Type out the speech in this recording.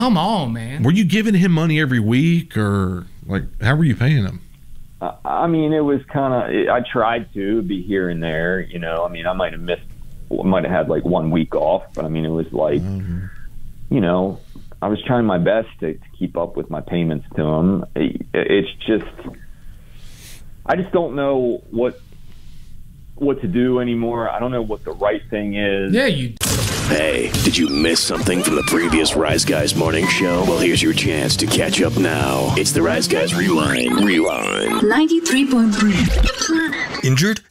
Come on, man. Were you giving him money every week, or like how were you paying him? I mean, it was kind of. I tried to be here and there. You know, I mean, I might have had like 1 week off, but I mean, it was like, you know, I was trying my best to keep up with my payments to him. It's just, I just don't know what to do anymore. I don't know what the right thing is. Yeah, you. Hey, did you miss something from the previous Rise Guys morning show? Well, here's your chance to catch up now. It's the Rise Guys Rewind. 93.3. Injured?